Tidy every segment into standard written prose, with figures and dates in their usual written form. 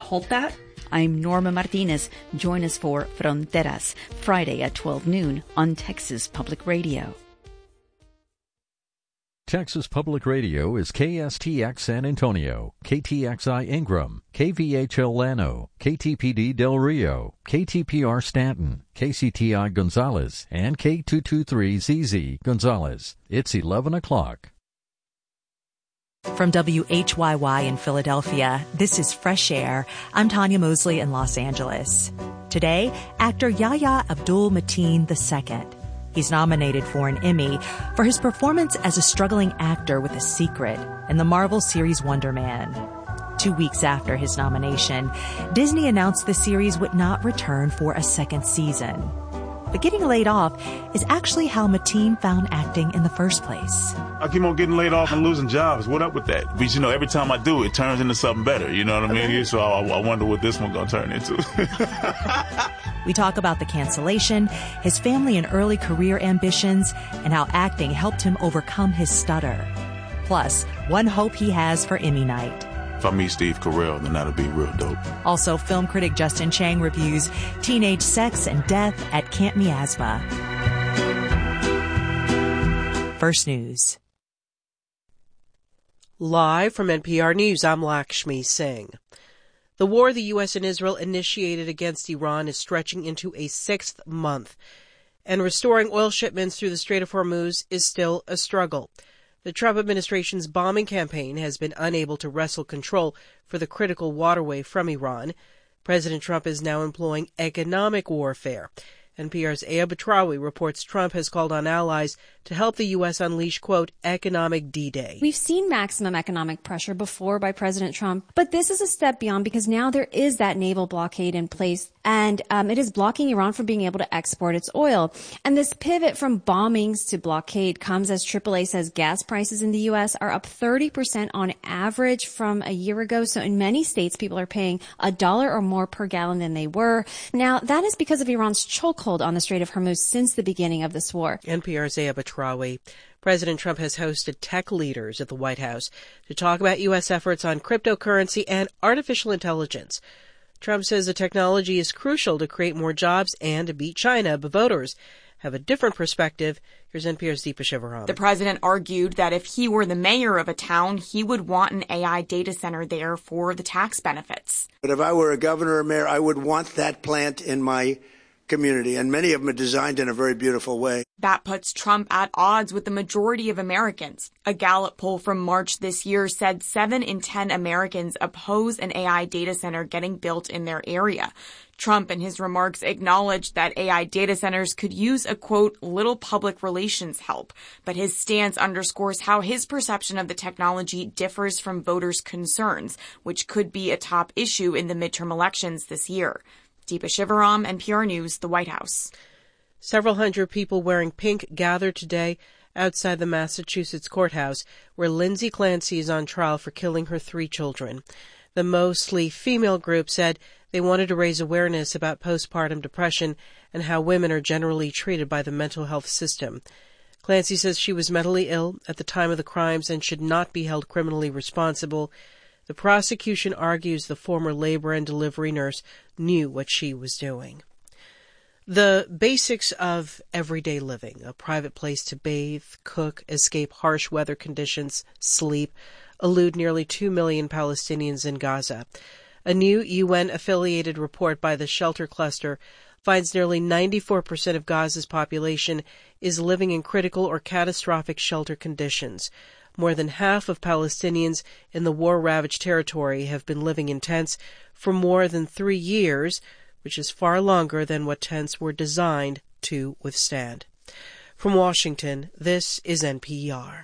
halt that? I'm Norma Martinez. Join us for Fronteras, Friday at 12 noon on Texas Public Radio. Texas Public Radio is KSTX San Antonio, KTXI Ingram, KVHL Llano, KTPD Del Rio, KTPR Stanton, KCTI Gonzales, and K223ZZ Gonzales. It's 11 o'clock. From WHYY in Philadelphia, this is Fresh Air. I'm Tanya Mosley in Los Angeles. Today, actor Yahya Abdul-Mateen II. He's nominated for an Emmy for his performance as a struggling actor with a secret in the Marvel series Wonder Man. 2 weeks after his nomination, Disney announced the series would not return for a second season. But getting laid off is actually how Mateen found acting in the first place. I keep on getting laid off and losing jobs. What up with that? But, every time I do, it turns into something better. You know what I mean? So I wonder what this one's going to turn into. We talk about the cancellation, his family and early career ambitions, and how acting helped him overcome his stutter. Plus, one hope he has for Emmy night. If I meet Steve Carell, then that'll be real dope. Also, film critic Justin Chang reviews teenage sex and death at Camp Miasma. First News. Live from NPR News, I'm Lakshmi Singh. The war the U.S. and Israel initiated against Iran is stretching into a sixth month, and restoring oil shipments through the Strait of Hormuz is still a struggle. The Trump administration's bombing campaign has been unable to wrestle control for the critical waterway from Iran. President Trump is now employing economic warfare. NPR's Aya Batrawi reports Trump has called on allies to help the U.S. unleash, quote, economic D-Day. We've seen maximum economic pressure before by President Trump, but this is a step beyond because now there is that naval blockade in place, and it is blocking Iran from being able to export its oil. And this pivot from bombings to blockade comes as AAA says gas prices in the U.S. are up 30% on average from a year ago. So in many states, people are paying $1 or more per gallon than they were. Now, that is because of Iran's chokehold on the Strait of Hormuz since the beginning of this war. NPR's Aya Batrawi. President Trump has hosted tech leaders at the White House to talk about U.S. efforts on cryptocurrency and artificial intelligence. Trump says the technology is crucial to create more jobs and to beat China, but voters have a different perspective. Here's NPR's Deepa Shivaram. The president argued that if he were the mayor of a town, he would want an AI data center there for the tax benefits. But if I were a governor or mayor, I would want that plant in my community, and many of them are designed in a very beautiful way. That puts Trump at odds with the majority of Americans. A Gallup poll from March this year said 7 in 10 Americans oppose an AI data center getting built in their area. Trump, in his remarks, acknowledged that AI data centers could use a, quote, little public relations help, but his stance underscores how his perception of the technology differs from voters' concerns, which could be a top issue in the midterm elections this year. Deepa Shivaram, NPR News, the White House. Several hundred people wearing pink gathered today outside the Massachusetts courthouse where Lindsay Clancy is on trial for killing her 3 children. The mostly female group said they wanted to raise awareness about postpartum depression and how women are generally treated by the mental health system. Clancy says she was mentally ill at the time of the crimes and should not be held criminally responsible. The prosecution argues the former labor and delivery nurse knew what she was doing. The basics of everyday living, a private place to bathe, cook, escape harsh weather conditions, sleep, elude nearly 2 million Palestinians in Gaza. A new UN-affiliated report by the Shelter Cluster finds nearly 94% of Gaza's population is living in critical or catastrophic shelter conditions. More than half of Palestinians in the war-ravaged territory have been living in tents for more than 3 years, which is far longer than what tents were designed to withstand. From Washington, this is NPR.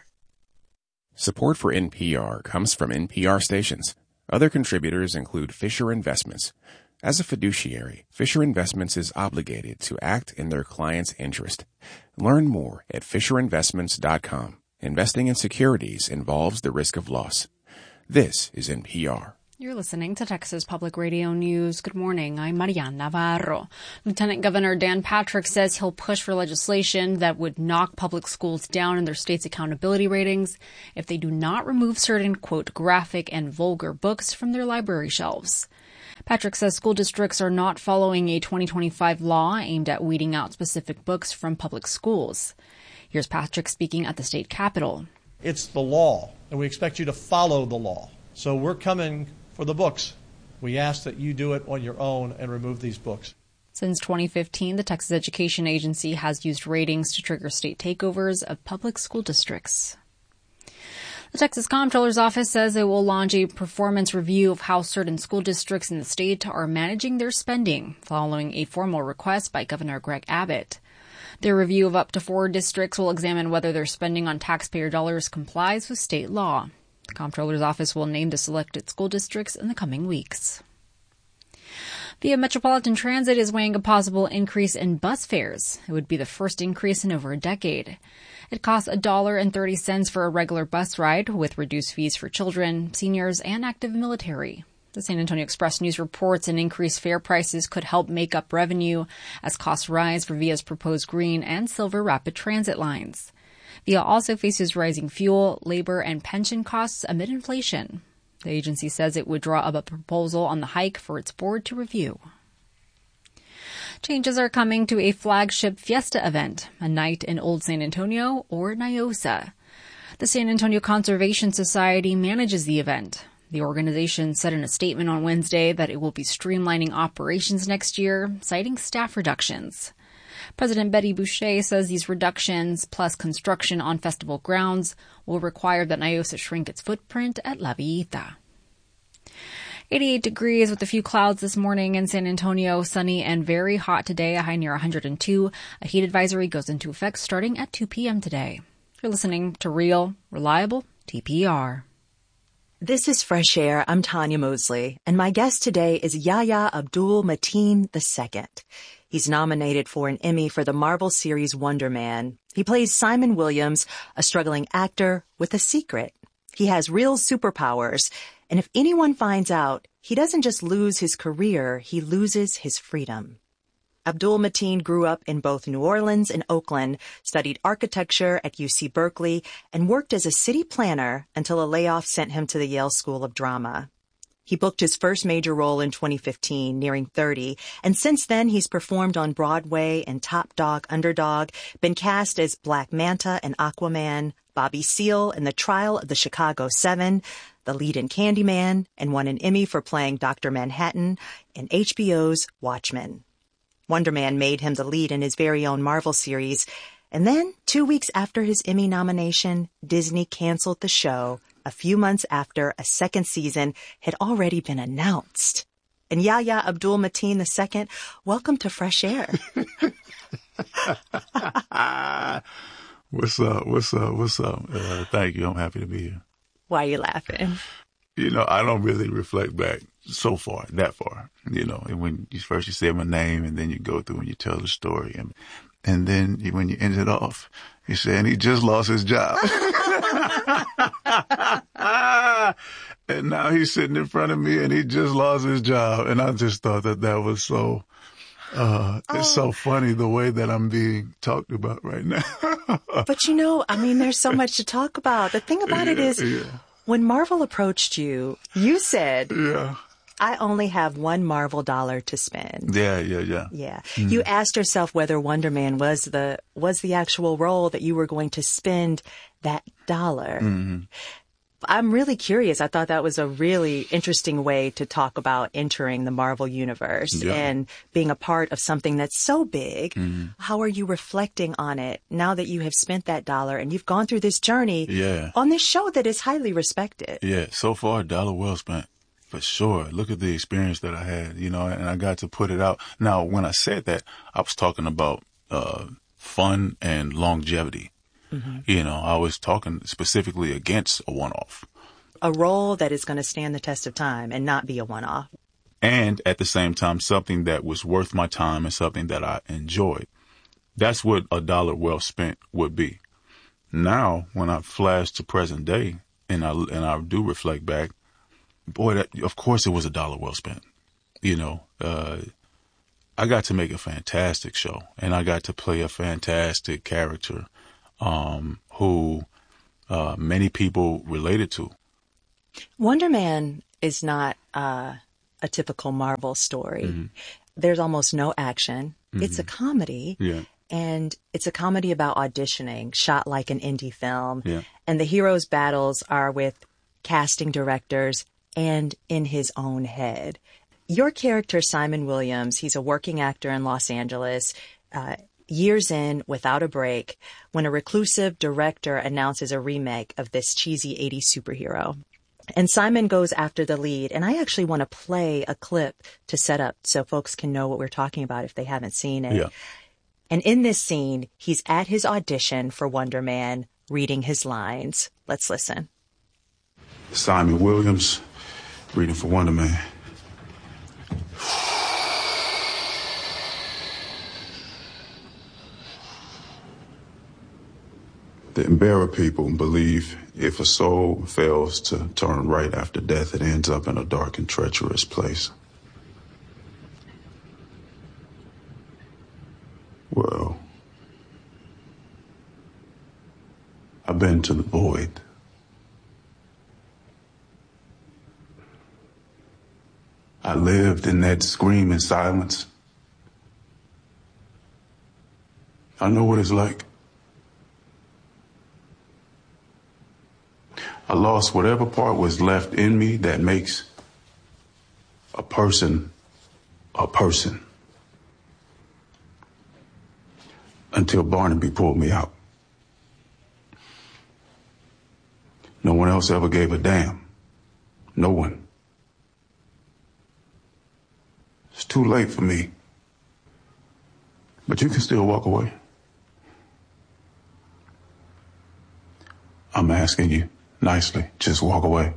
Support for NPR comes from NPR stations. Other contributors include Fisher Investments. As a fiduciary, Fisher Investments is obligated to act in their client's interest. Learn more at FisherInvestments.com. Investing in securities involves the risk of loss. This is NPR. You're listening to Texas Public Radio News. Good morning. I'm Marian Navarro. Lieutenant Governor Dan Patrick says he'll push for legislation that would knock public schools down in their state's accountability ratings if they do not remove certain, quote, graphic and vulgar books from their library shelves. Patrick says school districts are not following a 2025 law aimed at weeding out specific books from public schools. Here's Patrick speaking at the state capitol. It's the law, and we expect you to follow the law. So we're coming for the books. We ask that you do it on your own and remove these books. Since 2015, the Texas Education Agency has used ratings to trigger state takeovers of public school districts. The Texas Comptroller's Office says it will launch a performance review of how certain school districts in the state are managing their spending, following a formal request by Governor Greg Abbott. Their review of up to 4 districts will examine whether their spending on taxpayer dollars complies with state law. The Comptroller's Office will name the selected school districts in the coming weeks. Via Metropolitan Transit is weighing a possible increase in bus fares. It would be the first increase in over a decade. It costs $1.30 for a regular bus ride, with reduced fees for children, seniors, and active military. The San Antonio Express News reports an increased fare prices could help make up revenue as costs rise for Via's proposed green and silver rapid transit lines. Via also faces rising fuel, labor, and pension costs amid inflation. The agency says it would draw up a proposal on the hike for its board to review. Changes are coming to a flagship fiesta event, a night in Old San Antonio, or NIOSA. The San Antonio Conservation Society manages the event. The organization said in a statement on Wednesday that it will be streamlining operations next year, citing staff reductions. President Betty Boucher says these reductions, plus construction on festival grounds, will require that NIOSA shrink its footprint at La Villita. 88 degrees with a few clouds this morning in San Antonio. Sunny and very hot today, a high near 102. A heat advisory goes into effect starting at 2 p.m. today. You're listening to Real, Reliable TPR. This is Fresh Air. I'm Tanya Mosley, and my guest today is Yahya Abdul-Mateen II. He's nominated for an Emmy for the Marvel series Wonder Man. He plays Simon Williams, a struggling actor with a secret. He has real superpowers, and if anyone finds out, he doesn't just lose his career, he loses his freedom. Abdul-Mateen grew up in both New Orleans and Oakland, studied architecture at UC Berkeley, and worked as a city planner until a layoff sent him to the Yale School of Drama. He booked his first major role in 2015, nearing 30, and since then he's performed on Broadway in Top Dog, Underdog, been cast as Black Manta in Aquaman, Bobby Seale in The Trial of the Chicago 7, the lead in Candyman, and won an Emmy for playing Dr. Manhattan in HBO's Watchmen. Wonder Man made him the lead in his very own Marvel series, and then 2 weeks after his Emmy nomination, Disney canceled the show a few months after a second season had already been announced. And Yahya Abdul-Mateen II, welcome to Fresh Air. What's up? Thank you. I'm happy to be here. Why are you laughing? You know, I don't really reflect back that far. You know, when you say my name and then you go through and you tell the story. And then when you end it off, you say, and he just lost his job. And now he's sitting in front of me and he just lost his job. And I just thought that was so, it's so funny the way that I'm being talked about right now. But you know, I mean, there's so much to talk about. The thing about it is, when Marvel approached you, you said, I only have $1 Marvel dollar to spend. Yeah. Mm-hmm. You asked yourself whether Wonder Man was the actual role that you were going to spend that dollar. Mm-hmm. I'm really curious. I thought that was a really interesting way to talk about entering the Marvel universe and being a part of something that's so big. Mm-hmm. How are you reflecting on it now that you have spent that dollar and you've gone through this journey on this show that is highly respected? Yeah, so far, dollar well spent. For sure. Look at the experience that I had, you know, and I got to put it out. Now, when I said that, I was talking about fun and longevity. Mm-hmm. You know, I was talking specifically against a one-off. A role that is going to stand the test of time and not be a one-off. And at the same time, something that was worth my time and something that I enjoyed. That's what a dollar well spent would be. Now, when I flash to present day and I do reflect back, boy, of course it was a dollar well spent. You know, I got to make a fantastic show and I got to play a fantastic character who many people related to. Wonder Man is not a typical Marvel story. There's almost no action. It's a comedy. Yeah. And it's a comedy about auditioning, shot like an indie film. Yeah. And the hero's battles are with casting directors and in his own head. Your character, Simon Williams, he's a working actor in Los Angeles, years in, without a break, when a reclusive director announces a remake of this cheesy 80s superhero. And Simon goes after the lead. And I actually want to play a clip to set up so folks can know what we're talking about if they haven't seen it. Yeah. And in this scene, he's at his audition for Wonder Man, reading his lines. Let's listen. Simon Williams, reading for Wonder Man. The Embera people believe if a soul fails to turn right after death, it ends up in a dark and treacherous place. Well, I've been to the void. I lived in that screaming silence. I know what it's like. I lost whatever part was left in me that makes a person a person. Until Barnaby pulled me out. No one else ever gave a damn. No one. It's too late for me. But you can still walk away. I'm asking you nicely, just walk away.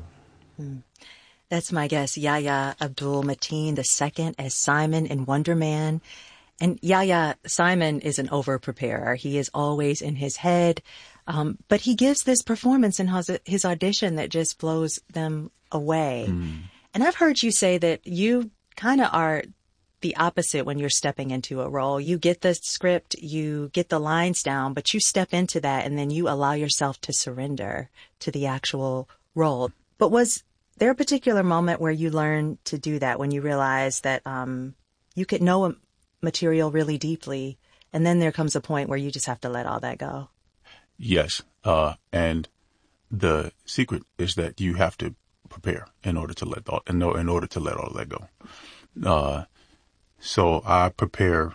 That's my guest, Yahya Abdul-Mateen II as Simon in Wonder Man. And Yahya, Simon is an over-preparer. He is always in his head. But he gives this performance in his audition that just blows them away. And I've heard you say that you kind of are the opposite when you're stepping into a role. You get the script, you get the lines down, but you step into that and then you allow yourself to surrender to the actual role. But was there a particular moment where you learned to do that, when you realized that you could know a material really deeply, and then there comes a point where you just have to let all that go? Yes. And the secret is that you have to prepare in order to let all that go. So I prepare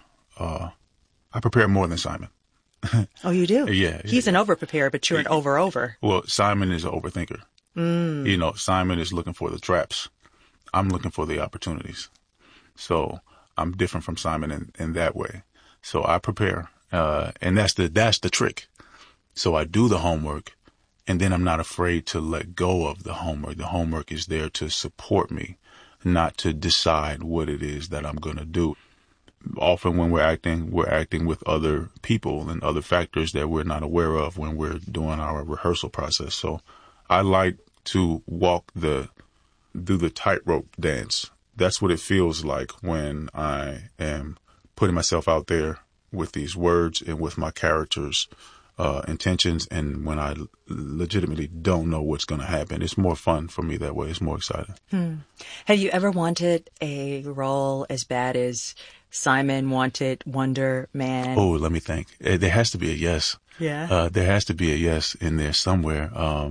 more than Simon. Oh, you do? Yeah. He's an over-preparer, but you're an over. Well, Simon is an overthinker. You know, Simon is looking for the traps. I'm looking for the opportunities. So I'm different from Simon in that way. So I prepare, and that's the trick. So I do the homework, and then I'm not afraid to let go of the homework. The homework is there to support me, not to decide what it is that I'm going to do. Often when we're acting with other people and other factors that we're not aware of when we're doing our rehearsal process. So I like to do the tightrope dance. That's what it feels like when I am putting myself out there with these words and with my characters' intentions, and when I legitimately don't know what's going to happen. It's more fun for me that way. It's more exciting. Have you ever wanted a role as bad as Simon wanted Wonder Man? Oh, let me think. There has to be a yes. Yeah. There has to be a yes in there somewhere.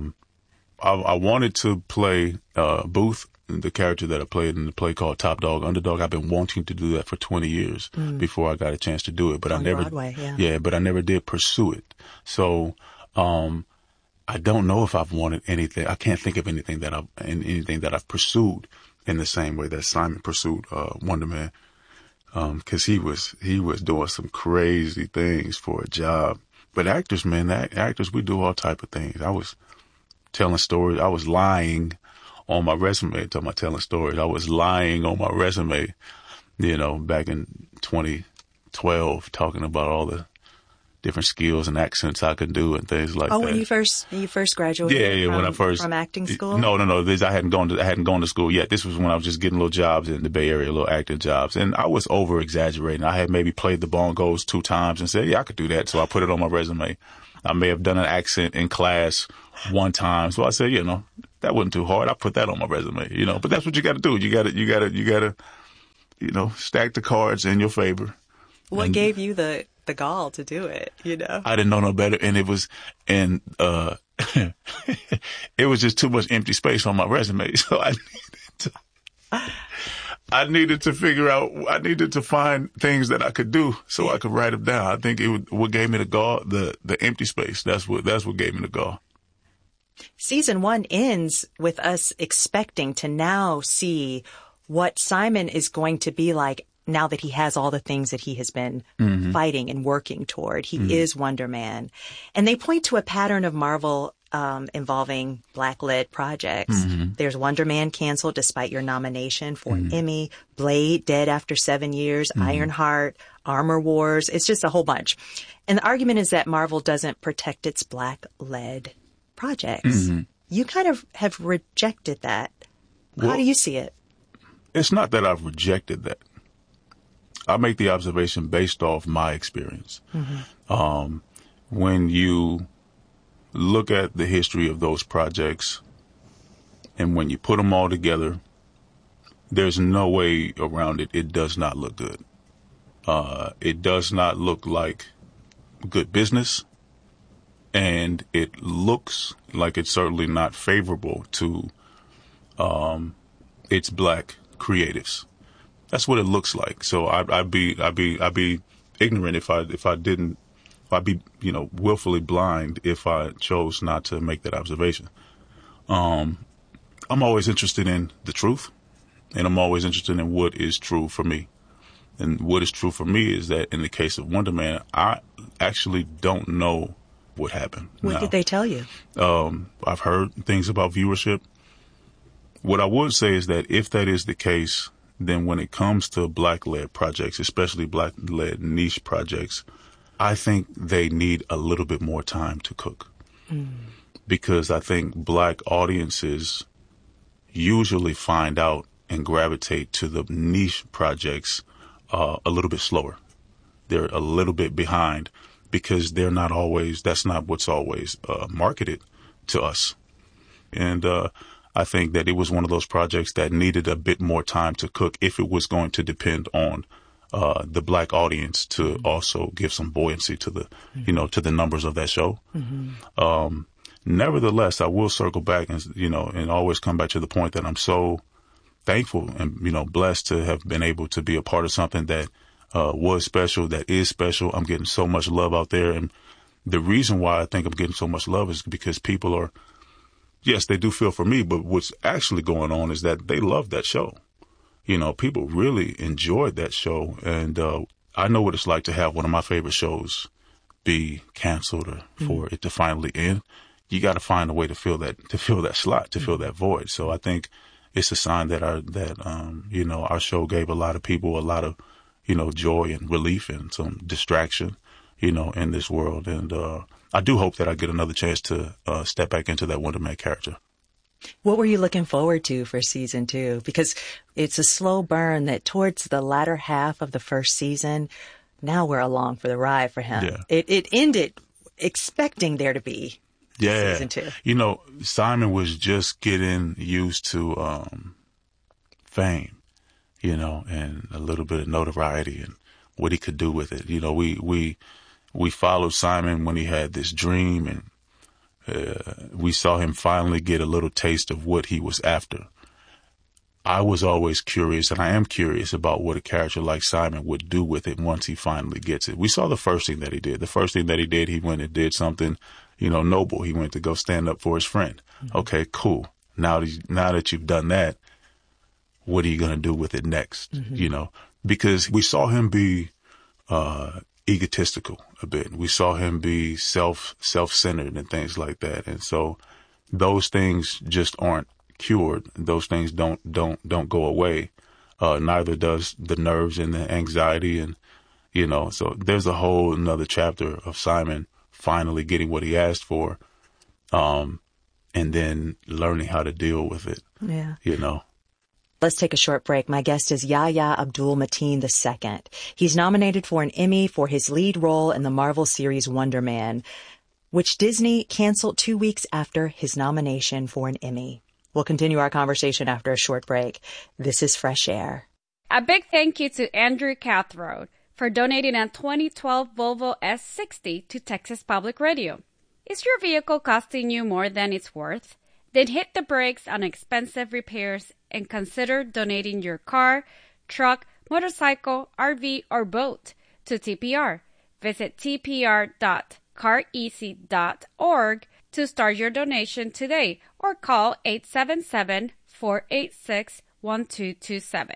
I wanted to play Booth, the character that I played in the play called Top Dog, Underdog. I've been wanting to do that for 20 years before I got a chance to do it, but I never, Broadway, but I never did pursue it. So, I don't know if I've wanted anything. I can't think of anything that I've pursued in the same way that Simon pursued, Wonder Man. 'Cause he was doing some crazy things for a job. But actors, we do all type of things. I was telling stories. I was lying on my resume. Talking about telling stories. I was lying on my resume, back in 2012, talking about all the different skills and accents I could do and things like that. Oh, when you first graduated from acting school? No. I hadn't gone to school yet. This was when I was just getting little jobs in the Bay Area, little acting jobs. And I was over exaggerating. I had maybe played the bongos 2 times and said, yeah, I could do that. So I put it on my resume. I may have done an accent in class 1 time. So I said, that wasn't too hard. I put that on my resume, you know. But that's what you got to do. You got to, you know, stack the cards in your favor. What gave you the gall to do it, you know? I didn't know no better, and it was it was just too much empty space on my resume. So I needed to find things that I could do so I could write them down. I think what gave me the gall, the empty space. That's what gave me the gall. Season 1 ends with us expecting to now see what Simon is going to be like now that he has all the things that he has been fighting and working toward. He is Wonder Man. And they point to a pattern of Marvel involving Black-led projects. There's Wonder Man canceled despite your nomination for an Emmy, Blade dead after 7 years, Ironheart, Armor Wars. It's just a whole bunch. And the argument is that Marvel doesn't protect its Black-led projects. You kind of have rejected that. Well, how do you see it? It's not that I've rejected that. I make the observation based off my experience. When you look at the history of those projects and when you put them all together, there's no way around it. It does not look good. It does not look like good business, and it looks like it's certainly not favorable to its Black creatives. That's what it looks like. So I'd be ignorant if I'd be, you know, willfully blind if I chose not to make that observation. I'm always interested in the truth, and I'm always interested in what is true for me. And what is true for me is that in the case of Wonder Man, I actually don't know what happened. What did they tell you? I've heard things about viewership. What I would say is that if that is the case, then when it comes to Black-led projects, especially Black-led niche projects, I think they need a little bit more time to cook. Because I think Black audiences usually find out and gravitate to the niche projects a little bit slower. They're a little bit behind because that's not what's always marketed to us. And I think that it was one of those projects that needed a bit more time to cook if it was going to depend on the Black audience to also give some buoyancy to the, you know, to the numbers of that show. Nevertheless, I will circle back and, you know, and always come back to the point that I'm so thankful and, you know, blessed to have been able to be a part of something that was special, that is special. I'm getting so much love out there. And the reason why I think I'm getting so much love is because people are, yes, they do feel for me, but what's actually going on is that they love that show. You know, people really enjoyed that show. And I know what it's like to have one of my favorite shows be canceled or for it to finally end. You got to find a way to fill that slot, to fill that void. So I think it's a sign that you know, our show gave a lot of people a lot of, you know, joy and relief and some distraction, you know, in this world. And I do hope that I get another chance to step back into that Wonder Man character. What were you looking forward to for season 2? Because it's a slow burn that towards the latter half of the first season, now we're along for the ride for him. Yeah. It ended expecting there to be season 2. You know, Simon was just getting used to fame, you know, and a little bit of notoriety and what he could do with it. You know, we followed Simon when he had this dream, and we saw him finally get a little taste of what he was after. I was always curious, and I am curious about what a character like Simon would do with it once he finally gets it. We saw the first thing that he did. The first thing that he did, he went and did something, you know, noble. He went to go stand up for his friend. Okay, cool. Now that you've done that, what are you going to do with it next? You know, because we saw him be egotistical a bit. We saw him be self-centered and things like that. And so those things just aren't cured. Those things don't go away. Neither does the nerves and the anxiety. And, you know, so there's a whole another chapter of Simon finally getting what he asked for, and then learning how to deal with it. Yeah. You know. Let's take a short break. My guest is Yahya Abdul-Mateen II. He's nominated for an Emmy for his lead role in the Marvel series Wonder Man, which Disney canceled 2 weeks after his nomination for an Emmy. We'll continue our conversation after a short break. This is Fresh Air. A big thank you to Andrew Cathroad for donating a 2012 Volvo S60 to Texas Public Radio. Is your vehicle costing you more than it's worth? Then hit the brakes on expensive repairs and consider donating your car, truck, motorcycle, RV, or boat to TPR. Visit tpr.careasy.org to start your donation today or call 877-486-1227.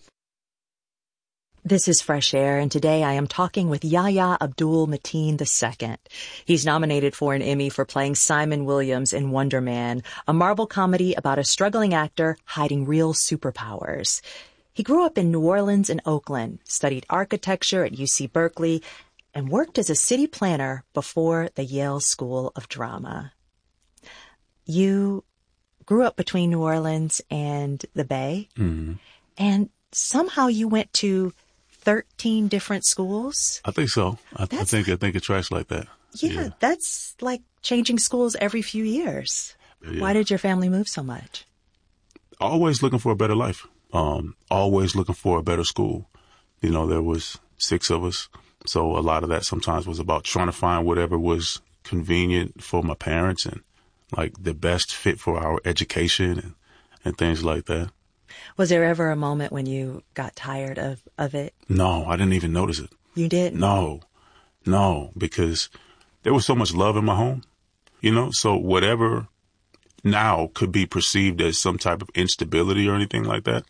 This is Fresh Air, and today I am talking with Yahya Abdul-Mateen II. He's nominated for an Emmy for playing Simon Williams in Wonder Man, a Marvel comedy about a struggling actor hiding real superpowers. He grew up in New Orleans and Oakland, studied architecture at UC Berkeley, and worked as a city planner before the Yale School of Drama. You grew up between New Orleans and the Bay, and somehow you went to 13 different schools? I think so. I think it tracks like that. Yeah, that's like changing schools every few years. Yeah. Why did your family move so much? Always looking for a better life. Always looking for a better school. You know, there was 6 of us. So a lot of that sometimes was about trying to find whatever was convenient for my parents and like the best fit for our education and things like that. Was there ever a moment when you got tired of it? No, I didn't even notice it. You didn't? No, because there was so much love in my home, you know, so whatever now could be perceived as some type of instability or anything like that,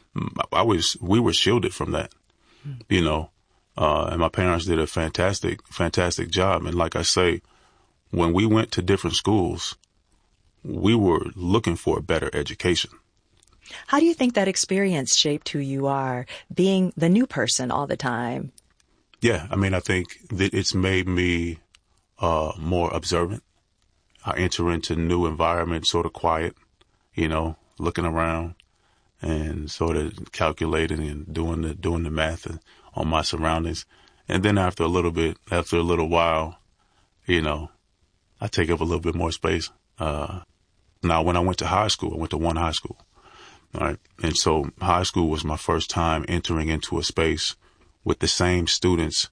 we were shielded from that, you know, and my parents did a fantastic job. And like I say, when we went to different schools, we were looking for a better education. How do you think that experience shaped who you are, being the new person all the time? Yeah, I mean, I think that it's made me more observant. I enter into new environments sort of quiet, you know, looking around and sort of calculating and doing the math on my surroundings. And then after a little while, you know, I take up a little bit more space. Now, when I went to high school, I went to one high school. All right. And so high school was my first time entering into a space with the same students,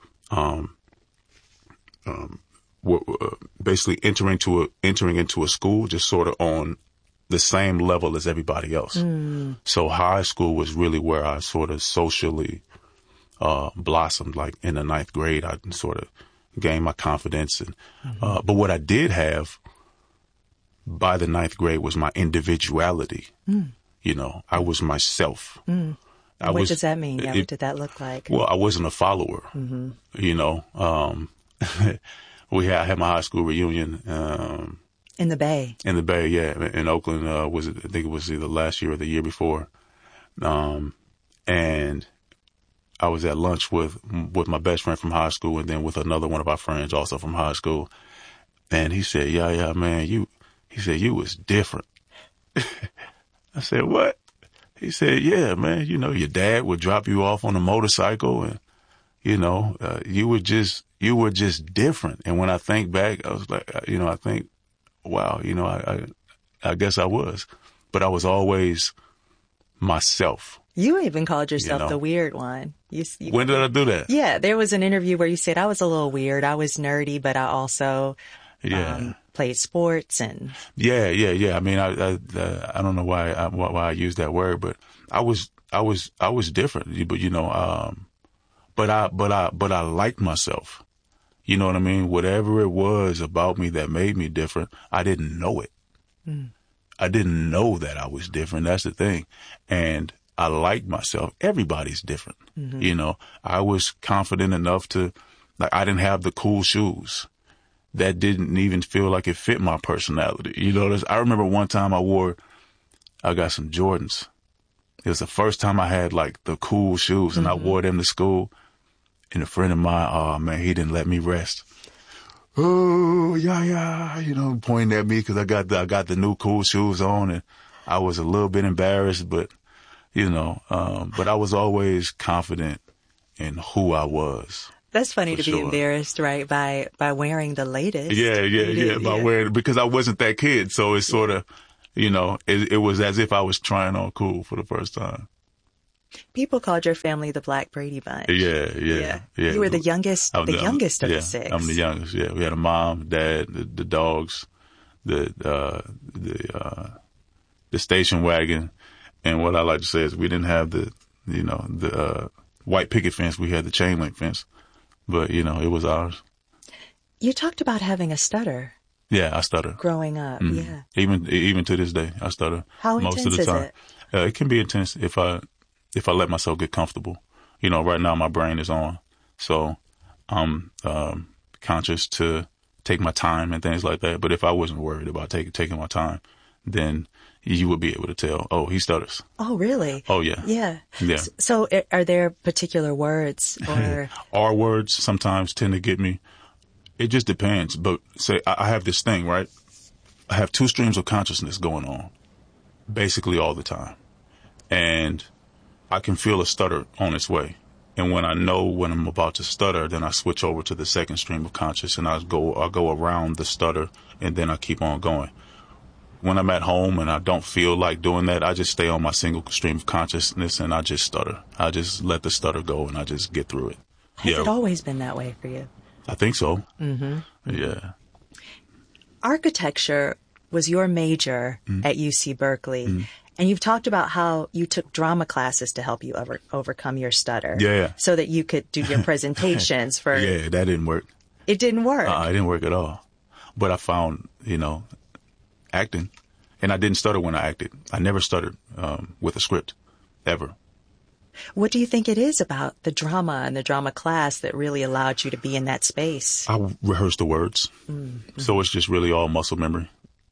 basically entering into a school just sort of on the same level as everybody else. So high school was really where I sort of socially blossomed. Like in the 9th grade, I sort of gained my confidence. And but what I did have by the 9th grade was my individuality. You know, I was myself. What does that mean? What did that look like? Well, I wasn't a follower. You know, I had my high school reunion. In the Bay? In the Bay, yeah. In Oakland, I think it was either last year or the year before. And I was at lunch with my best friend from high school and then with another one of our friends also from high school. And he said, yeah, man, you was different. I said, what? He said, yeah, man, you know, your dad would drop you off on a motorcycle and, you know, you were just different. And when I think back, I was like, you know, I think, wow, you know, I guess I was, but I was always myself. You even called yourself the weird one. When did I do that? Yeah, there was an interview where you said, I was a little weird. I was nerdy, but I also played sports and. Yeah. I mean, I don't know why I used that word, but I was different. But you know, but I liked myself. You know what I mean? Whatever it was about me that made me different, I didn't know it. I didn't know that I was different. That's the thing. And I liked myself. Everybody's different. You know, I was confident enough to, like, I didn't have the cool shoes. That didn't even feel like it fit my personality. You know, I remember one time I got some Jordans. It was the first time I had like the cool shoes and I wore them to school. And a friend of mine, oh man, he didn't let me rest. Oh, yeah, you know, pointing at me because I got the new cool shoes on and I was a little bit embarrassed, but you know, but I was always confident in who I was. That's funny to be embarrassed, right? By wearing the latest. Yeah. Wearing, because I wasn't that kid. So it's sort of, You know, it was as if I was trying on cool for the first time. People called your family the Black Brady Bunch. Yeah. You were the youngest of the six. I'm the youngest. Yeah, we had a mom, dad, the dogs, the station wagon, and what I like to say is we didn't have the white picket fence. We had the chain link fence, but it was ours. You talked about having a stutter. Yeah, I stutter. Growing up, yeah. Even to this day, I stutter. How most of the time. It can be intense if I let myself get comfortable. Right now my brain is on, so I'm conscious to take my time and things like that. But if I wasn't worried about taking my time, then you would be able to tell, oh, he stutters. Oh, really? Oh, yeah. Yeah. Yeah. So are there particular words or? R words sometimes tend to get me. It just depends. But say I have this thing, right? I have two streams of consciousness going on basically all the time. And I can feel a stutter on its way. And when I know when I'm about to stutter, then I switch over to the second stream of consciousness and I'll go around the stutter and then I keep on going. When I'm at home and I don't feel like doing that, I just stay on my single stream of consciousness and I just stutter. I just let the stutter go and I just get through it. Has it always been that way for you? I think so. Mm-hmm. Yeah. Architecture was your major at UC Berkeley. Mm-hmm. And you've talked about how you took drama classes to help you overcome your stutter. Yeah. So that you could do your presentations for... Yeah, that didn't work. It didn't work? It didn't work at all. But I found, acting. And I didn't stutter when I acted. I never stuttered with a script, ever. What do you think it is about the drama and the drama class that really allowed you to be in that space? I rehearsed the words. Mm-hmm. So it's just really all muscle memory.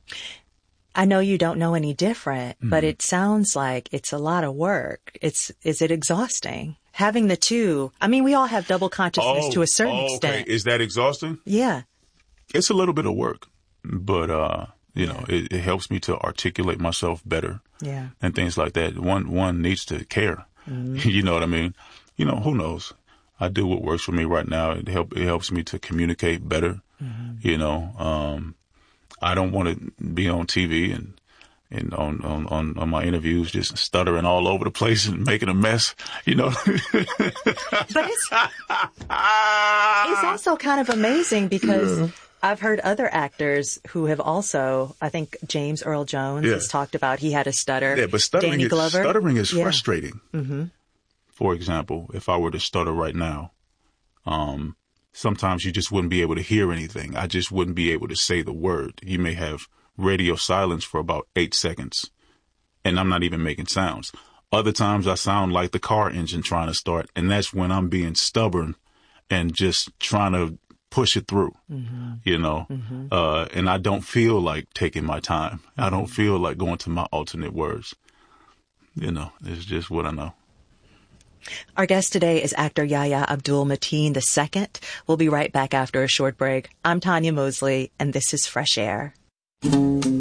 I know you don't know any different, but it sounds like it's a lot of work. Is it exhausting? Having the two, we all have double consciousness to a certain extent. Okay. Is that exhausting? Yeah. It's a little bit of work, but, it helps me to articulate myself better. Yeah. And things like that. One needs to care. Mm-hmm. You know what I mean? Who knows? I do what works for me right now. It helps me to communicate better. Mm-hmm. I don't want to be on TV and on my interviews just stuttering all over the place and making a mess, But it's also kind of amazing because I've heard other actors who have also, I think James Earl Jones has talked about he had a stutter. Yeah, but stuttering is Yeah. frustrating. Mm-hmm. For example, if I were to stutter right now, sometimes you just wouldn't be able to hear anything. I just wouldn't be able to say the word. You may have radio silence for about 8 seconds, and I'm not even making sounds. Other times I sound like the car engine trying to start, and that's when I'm being stubborn and just trying to push it through, and I don't feel like taking my time. I don't feel like going to my alternate words. It's just what I know. Our guest today is actor Yahya Abdul-Mateen II. We'll be right back after a short break. I'm Tanya Mosley, and this is Fresh Air.